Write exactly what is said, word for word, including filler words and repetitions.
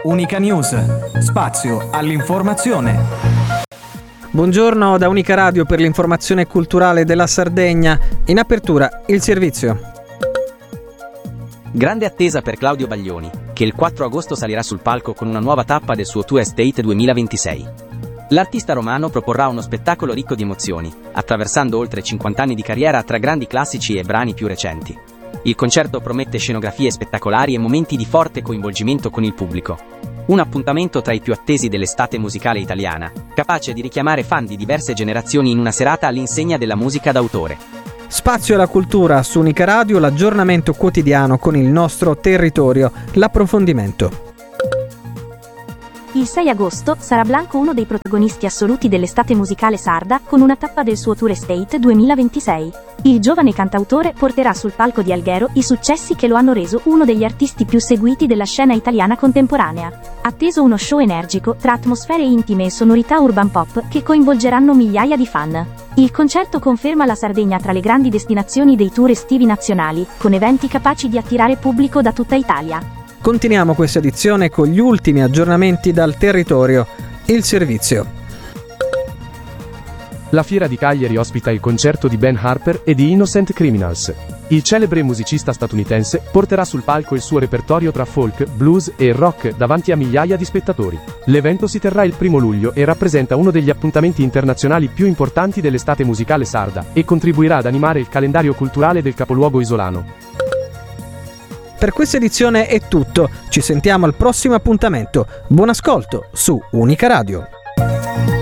Unica News, spazio all'informazione. Buongiorno da Unica Radio per l'informazione culturale della Sardegna. In apertura il servizio. Grande attesa per Claudio Baglioni, che il quattro agosto salirà sul palco con una nuova tappa del suo Tour Estate duemilaventisei. L'artista romano proporrà uno spettacolo ricco di emozioni, attraversando oltre cinquanta anni di carriera tra grandi classici e brani più recenti. Il concerto promette scenografie spettacolari e momenti di forte coinvolgimento con il pubblico. Un appuntamento tra i più attesi dell'estate musicale italiana, capace di richiamare fan di diverse generazioni in una serata all'insegna della musica d'autore. Spazio alla cultura su Unica Radio, l'aggiornamento quotidiano con il nostro territorio, l'approfondimento. Il sei agosto sarà Blanco uno dei protagonisti assoluti dell'estate musicale sarda con una tappa del suo Tour Estate duemilaventisei. Il giovane cantautore porterà sul palco di Alghero i successi che lo hanno reso uno degli artisti più seguiti della scena italiana contemporanea. Atteso uno show energico tra atmosfere intime e sonorità urban pop che coinvolgeranno migliaia di fan. Il concerto conferma la Sardegna tra le grandi destinazioni dei tour estivi nazionali, con eventi capaci di attirare pubblico da tutta Italia. Continuiamo questa edizione con gli ultimi aggiornamenti dal territorio. Il servizio. La Fiera di Cagliari ospita il concerto di Ben Harper e di Innocent Criminals. Il celebre musicista statunitense porterà sul palco il suo repertorio tra folk, blues e rock davanti a migliaia di spettatori. L'evento si terrà il primo luglio e rappresenta uno degli appuntamenti internazionali più importanti dell'estate musicale sarda e contribuirà ad animare il calendario culturale del capoluogo isolano. Per questa edizione è tutto, ci sentiamo al prossimo appuntamento. Buon ascolto su Unica Radio.